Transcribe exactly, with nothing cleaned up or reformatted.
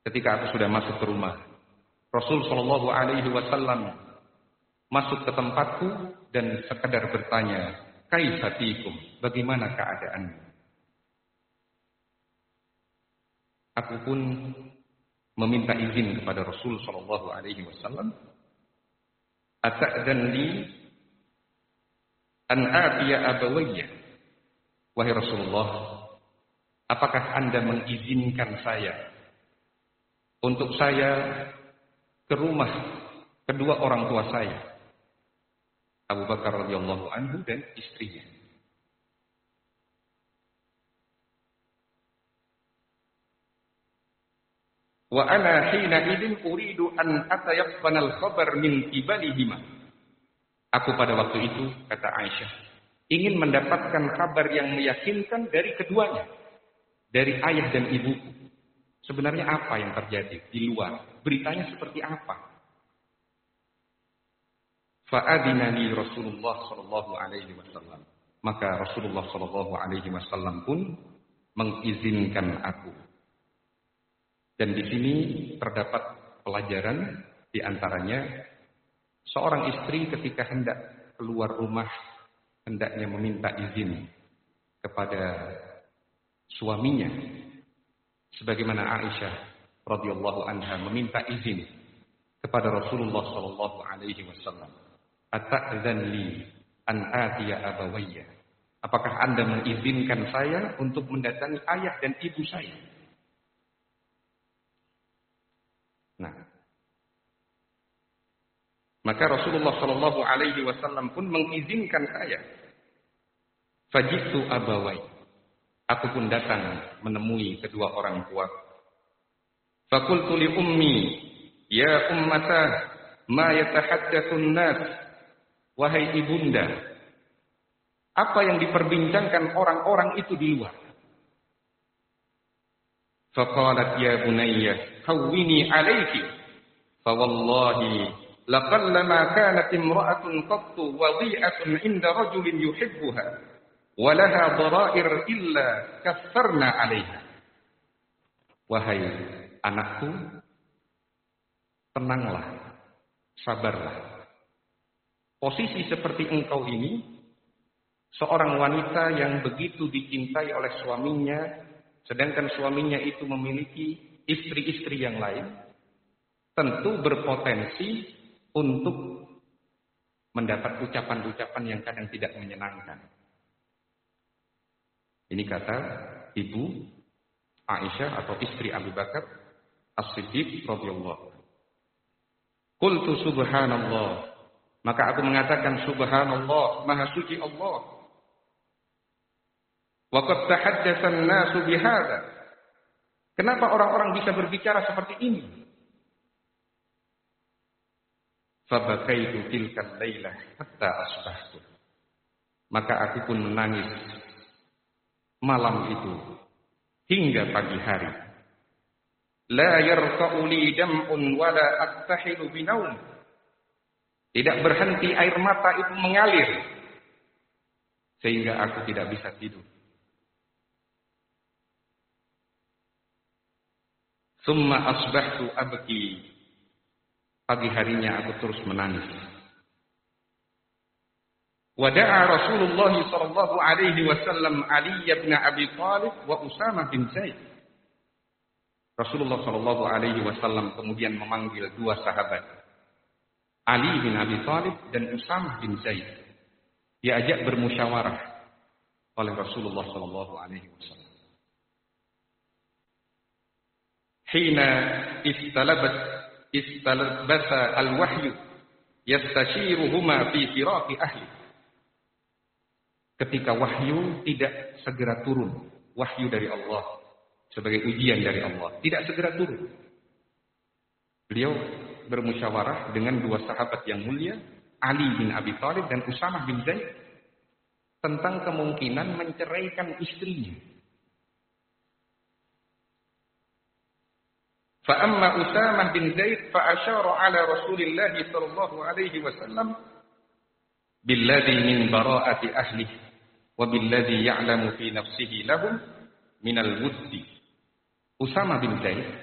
ketika aku sudah masuk ke rumah, Rasul Shallallahu Alaihi Wasallam masuk ke tempatku dan sekedar bertanya, kaifatikum, bagaimana keadaanmu? Aku pun meminta izin kepada Rasul Shallallahu Alaihi Wasallam, ata'dzan li an atiya abawayya, wahai Rasulullah, apakah Anda mengizinkan saya untuk saya ke rumah kedua orang tua saya, Abu Bakar radhiyallahu anhu dan istrinya. Wa ana hina idin uridu an atayaqqana al-khabar min qibalihima. Aku pada waktu itu, kata Aisyah, ingin mendapatkan kabar yang meyakinkan dari keduanya, dari ayah dan ibuku. Sebenarnya apa yang terjadi di luar? Beritanya seperti apa? Fa'adina li Rasulullah sallallahu alaihi wasallam. Maka Rasulullah sallallahu alaihi wasallam pun mengizinkan aku. Dan di sini terdapat pelajaran, di antaranya seorang istri ketika hendak keluar rumah hendaknya meminta izin kepada suaminya, sebagaimana Aisyah radhiyallahu anha meminta izin kepada Rasulullah sallallahu alaihi wasallam, ata'dzan li an atiya abawayya, apakah Anda mengizinkan saya untuk mendatangi ayah dan ibu saya? Nah, maka Rasulullah sallallahu alaihi wasallam pun mengizinkan saya. Fajitu abawai, aku pun datang menemui kedua orang tua. Fakultu li ummi, ya ummata, ma yatahaddatsun nas, wahai ibunda, apa yang diperbincangkan orang-orang itu di luar? Faqalat ya bunayya, hawwini alayki, fa wallahi laqallama kanat imra'atun qattu wadhi'atun 'inda rajulin yuhibbuha wa laha dara'ir illa kaffarna 'alayha. Wahai anakku, tenanglah, sabarlah. Posisi seperti engkau ini, seorang wanita yang begitu dicintai oleh suaminya, sedangkan suaminya itu memiliki istri-istri yang lain, tentu berpotensi untuk mendapat ucapan-ucapan yang kadang tidak menyenangkan. Ini kata ibu Aisyah atau istri Abu Bakar As-Siddiq radhiyallahu. Qultu subhanallah, maka aku mengatakan subhanallah, maha suci Allah. Wa qad tahaddatsa an-nasu bihadza. Kenapa orang-orang bisa berbicara seperti ini? Fabakaitu tilkal lailah hatta asbahtu. Maka aku pun menangis malam itu hingga pagi hari. La yarqa'u li dam'un wa la attahilu binaum. Tidak berhenti air mata itu mengalir sehingga aku tidak bisa tidur. Summa asbahtu abki. Pagi harinya aku terus menangis. Wada'a Rasulullah sallallahu alaihi wasallam Ali bin Abi Thalib wa Usamah bin Zaid. Rasulullah sallallahu alaihi wasallam kemudian memanggil dua sahabat, Ali bin Abi Thalib dan Usamah bin Zaid. Diajak bermusyawarah oleh Rasulullah sallallahu alaihi wasallam. Hina istalabat istalabasa al-wahyu yastashiruhuma fi firaqi ahli. Ketika wahyu tidak segera turun, wahyu dari Allah sebagai ujian dari Allah tidak segera turun, beliau bermusyawarah dengan dua sahabat yang mulia, Ali bin Abi Thalib dan Usamah bin Zaid, tentang kemungkinan menceraikan istrinya. فأما أسامة بن زيد فأشار على رسول الله صلى الله عليه وسلم بالذي من براءة أهله وبالذي يعلم في نفسه لهم من الود. Usamah bin Zaid